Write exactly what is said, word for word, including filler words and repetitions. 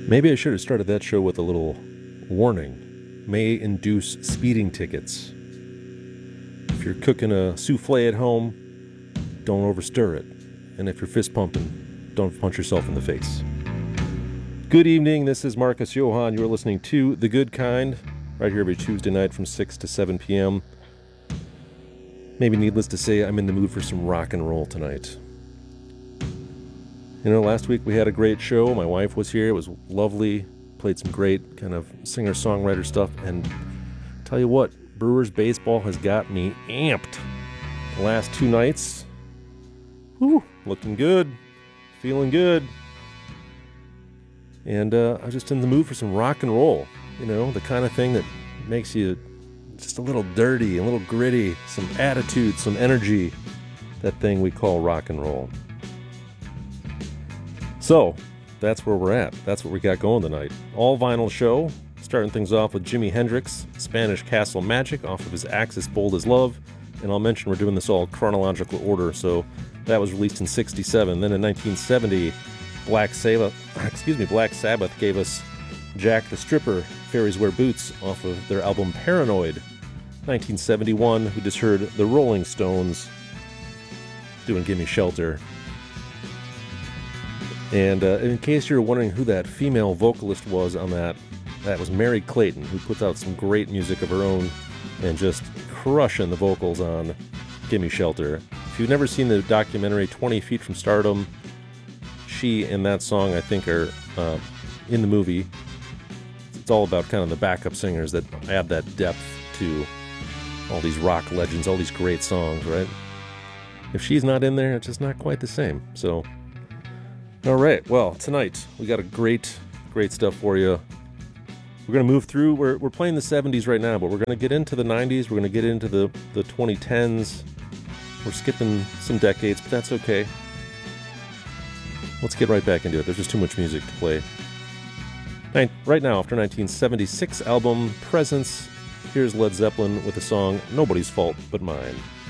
Maybe I should have started that show with a little warning. May induce speeding tickets. If you're cooking a souffle at home, don't overstir it. And if you're fist pumping, don't punch yourself in the face. Good evening, this is Marcus Johann. You're listening to The Good Kind, right here every Tuesday night from six to seven p.m. Maybe needless to say, I'm in the mood for some rock and roll tonight. You know, last week we had a great show. My wife was here. It was lovely. Played some great kind of singer-songwriter stuff. And tell you what, Brewers baseball has got me amped. The last two nights, whew, looking good, feeling good. And uh, I was just in the mood for some rock and roll. You know, the kind of thing that makes you just a little dirty, a little gritty, some attitude, some energy. That thing we call rock and roll. So, that's where we're at. That's what we got going tonight. All vinyl show, starting things off with Jimi Hendrix, Spanish Castle Magic off of his Axis Bold as Love. And I'll mention we're doing this all chronological order, so that was released in sixty-seven. Then in nineteen seventy, Black Sabbath, excuse me, Black Sabbath gave us Jack the Stripper, Fairies Wear Boots off of their album Paranoid. nineteen seventy-one, we just heard the Rolling Stones doing Gimme Shelter. And uh, in case you're wondering who that female vocalist was on that, that was Mary Clayton, who puts out some great music of her own and just crushing the vocals on Gimme Shelter. If you've never seen the documentary twenty feet from Stardom, she and that song, I think, are uh, in the movie. It's all about kind of the backup singers that add that depth to all these rock legends, all these great songs, right? If she's not in there, it's just not quite the same. So, all right. Well, tonight we got a great, great stuff for you. We're going to move through. We're we're playing the seventies right now, but we're going to get into the nineties. We're going to get into the, the twenty tens. We're skipping some decades, but that's okay. Let's get right back into it. There's just too much music to play. Right now, after nineteen seventy-six album Presence, here's Led Zeppelin with the song Nobody's Fault But Mine.